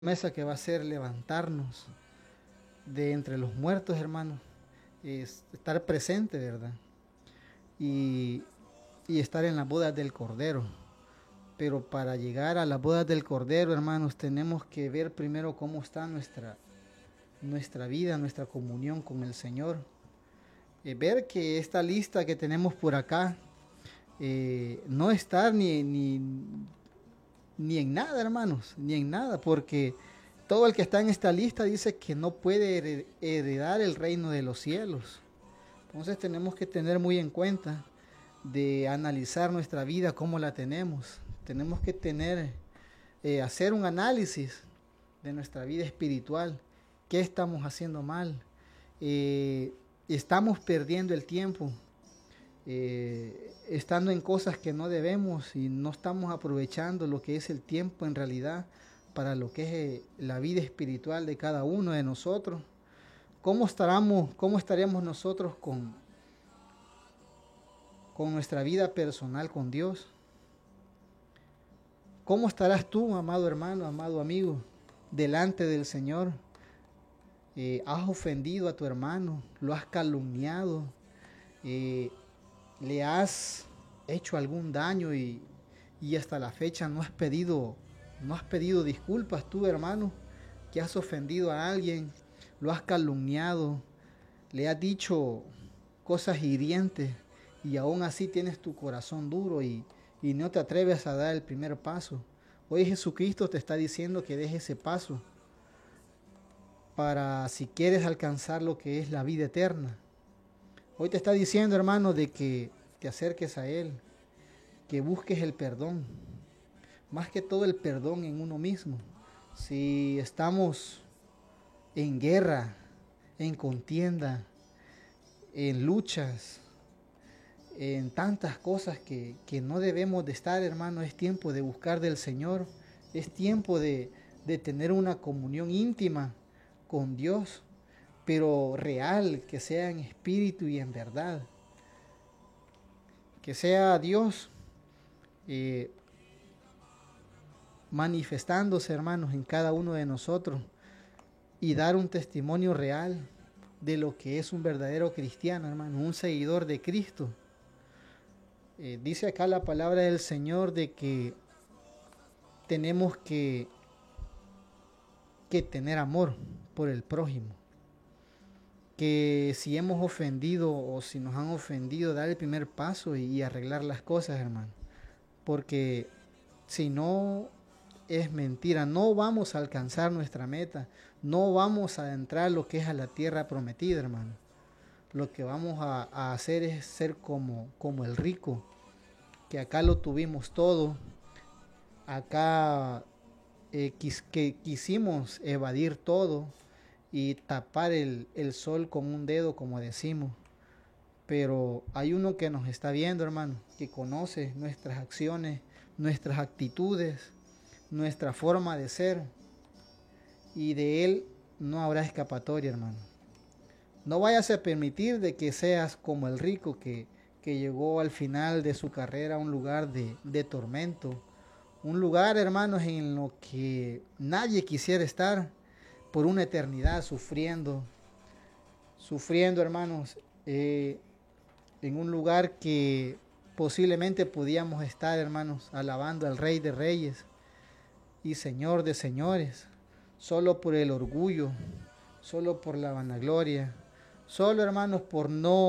promesa que va a ser levantarnos de entre los muertos, hermano, es estar presente, ¿verdad? Y, y estar en las bodas del Cordero. Pero para llegar a las bodas del Cordero, hermanos, tenemos que ver primero cómo está nuestra vida, nuestra comunión con el Señor. Ver que esta lista que tenemos por acá, no estar ni en nada, hermanos, ni en nada, porque todo el que está en esta lista dice que no puede heredar el reino de los cielos. Entonces tenemos que tener muy en cuenta de analizar nuestra vida, cómo la tenemos. Tenemos que hacer un análisis de nuestra vida espiritual. ¿Qué estamos haciendo mal? Estamos perdiendo el tiempo, estando en cosas que no debemos y no estamos aprovechando lo que es el tiempo en realidad para lo que es la vida espiritual de cada uno de nosotros. ¿Cómo estaríamos nosotros con nuestra vida personal con Dios? ¿Cómo estarás tú, amado hermano, amado amigo, delante del Señor? ¿Has ofendido a tu hermano? ¿Lo has calumniado? ¿Le has hecho algún daño y hasta la fecha no has pedido disculpas tú, hermano? ¿Que has ofendido a alguien? ¿Lo has calumniado? ¿Le has dicho cosas hirientes y aún así tienes tu corazón duro y no te atreves a dar el primer paso? Hoy Jesucristo te está diciendo que dejes ese paso para si quieres alcanzar lo que es la vida eterna. Hoy te está diciendo, hermano, de que te acerques a Él, que busques el perdón, más que todo el perdón en uno mismo. Si estamos en guerra, en contienda, en luchas, en tantas cosas que no debemos de estar, hermano, es tiempo de buscar del Señor, es tiempo de tener una comunión íntima con Dios, pero real, que sea en espíritu y en verdad. Que sea Dios eh, manifestándose, hermanos, en cada uno de nosotros y dar un testimonio real de lo que es un verdadero cristiano, hermano, un seguidor de Cristo. Dice acá la palabra del Señor de que tenemos que tener amor por el prójimo. Que si hemos ofendido o si nos han ofendido, dar el primer paso y arreglar las cosas, hermano. Porque si no, es mentira, no vamos a alcanzar nuestra meta, no vamos a entrar lo que es a la tierra prometida, hermano. Lo que vamos a hacer es ser como el rico, que acá lo tuvimos todo, acá que quisimos evadir todo y tapar el sol con un dedo, como decimos. Pero hay uno que nos está viendo, hermano, que conoce nuestras acciones, nuestras actitudes, nuestra forma de ser, y de Él no habrá escapatoria, hermano. No vayas a permitir de que seas como el rico que llegó al final de su carrera a un lugar de tormento, un lugar, hermanos, en lo que nadie quisiera estar por una eternidad sufriendo, hermanos, en un lugar que posiblemente podíamos estar, hermanos, alabando al Rey de Reyes y Señor de señores, solo por el orgullo, solo por la vanagloria, solo, hermanos, por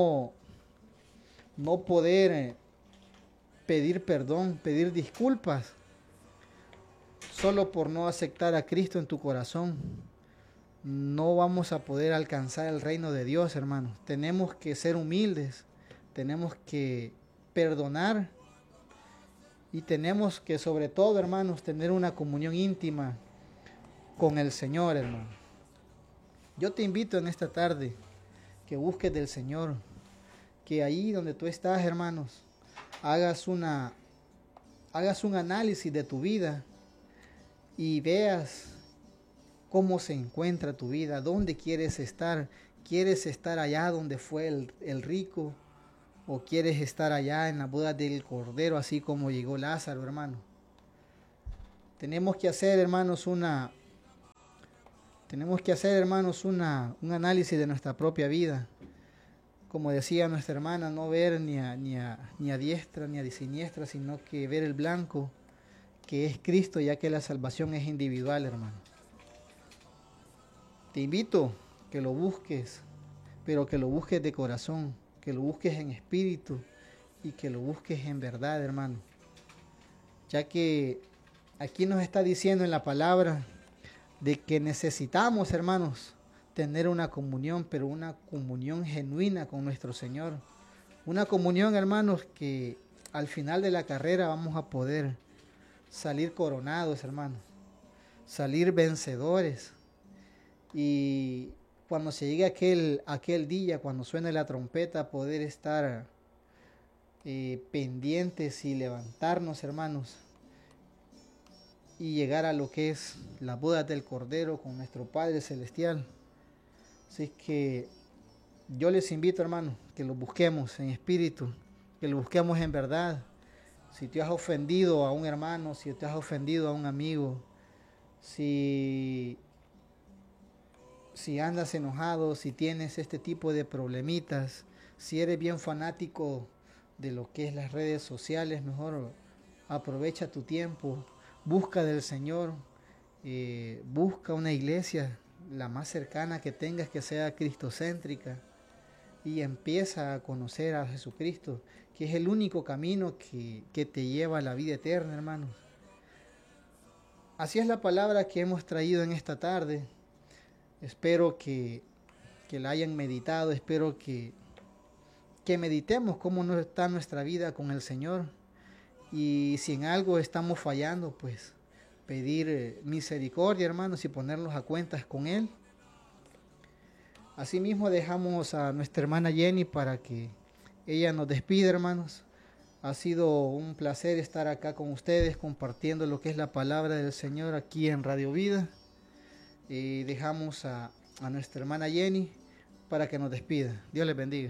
no poder pedir perdón, pedir disculpas, solo por no aceptar a Cristo en tu corazón. No vamos a poder alcanzar el reino de Dios, hermanos. Tenemos que ser humildes, tenemos que perdonar y tenemos que, sobre todo, hermanos, tener una comunión íntima con el Señor, hermano. Yo te invito en esta tarde que busques del Señor, que ahí donde tú estás, hermanos, hagas un análisis de tu vida y veas cómo se encuentra tu vida, dónde quieres estar. ¿Quieres estar allá donde fue el rico? ¿O quieres estar allá en la boda del Cordero, así como llegó Lázaro, hermano? Tenemos que hacer, hermanos, Tenemos que hacer, hermanos, un análisis de nuestra propia vida. Como decía nuestra hermana, no ver ni a diestra ni a siniestra, sino que ver el blanco, que es Cristo, ya que la salvación es individual, hermano. Te invito que lo busques, pero que lo busques de corazón, que lo busques en espíritu y que lo busques en verdad, hermano. Ya que aquí nos está diciendo en la palabra de que necesitamos, hermanos, tener una comunión, pero una comunión genuina con nuestro Señor. Una comunión, hermanos, que al final de la carrera vamos a poder salir coronados, hermanos. Salir vencedores. Y cuando se llegue aquel día, cuando suene la trompeta, poder estar pendientes y levantarnos, hermanos, y llegar a lo que es la boda del Cordero con nuestro Padre Celestial. Así que yo les invito, hermanos, que lo busquemos en espíritu, que lo busquemos en verdad. Si te has ofendido a un hermano, si te has ofendido a un amigo, si andas enojado, si tienes este tipo de problemitas, si eres bien fanático de lo que es las redes sociales, mejor aprovecha tu tiempo, busca del Señor, busca una iglesia, la más cercana que tengas, que sea cristocéntrica, y empieza a conocer a Jesucristo, que es el único camino que te lleva a la vida eterna, hermanos. Así es la palabra que hemos traído en esta tarde. Espero que la hayan meditado, espero que meditemos cómo no está nuestra vida con el Señor, y si en algo estamos fallando, pues pedir misericordia, hermanos, y ponernos a cuentas con Él. Asimismo dejamos a nuestra hermana Jenny para que ella nos despida, hermanos. Ha sido un placer estar acá con ustedes compartiendo lo que es la palabra del Señor aquí en Radio Vida. Y dejamos a nuestra hermana Jenny para que nos despida. Dios les bendiga.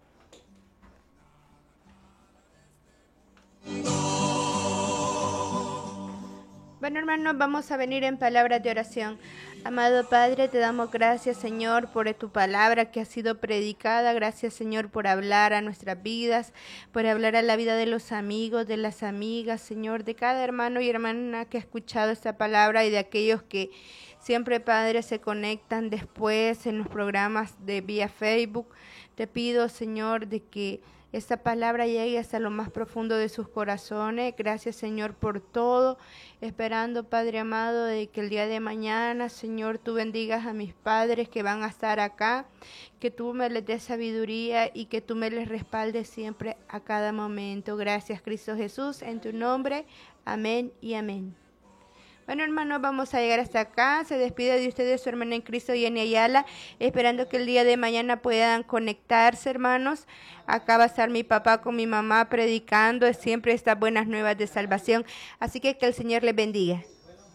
Bueno, hermanos, vamos a venir en palabras de oración. Amado Padre, te damos gracias, Señor, por tu palabra que ha sido predicada. Gracias, Señor, por hablar a nuestras vidas, por hablar a la vida de los amigos, de las amigas, Señor, de cada hermano y hermana que ha escuchado esta palabra y de aquellos que siempre, Padre, se conectan después en los programas de vía Facebook. Te pido, Señor, de que esta palabra llegue hasta lo más profundo de sus corazones. Gracias, Señor, por todo. Esperando, Padre amado, de que el día de mañana, Señor, tú bendigas a mis padres que van a estar acá, que tú me les des sabiduría y que tú me les respaldes siempre a cada momento. Gracias, Cristo Jesús, en tu nombre. Amén y amén. Bueno, hermanos, vamos a llegar hasta acá. Se despide de ustedes su hermana en Cristo, Jenny Ayala, esperando que el día de mañana puedan conectarse, hermanos. Acá va a estar mi papá con mi mamá predicando siempre estas buenas nuevas de salvación. Así que el Señor les bendiga.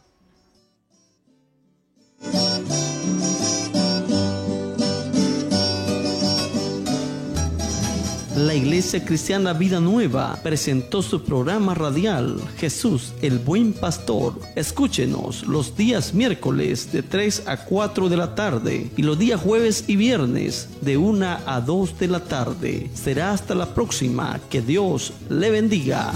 La Iglesia Cristiana Vida Nueva presentó su programa radial Jesús el Buen Pastor. Escúchenos los días miércoles de 3 a 4 de la tarde y los días jueves y viernes de 1 a 2 de la tarde. Será hasta la próxima. Que Dios le bendiga.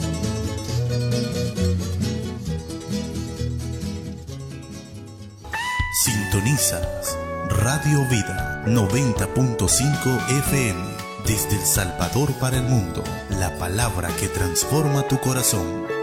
Sintonizas Radio Vida 90.5 FM. Desde El Salvador para el mundo, la palabra que transforma tu corazón.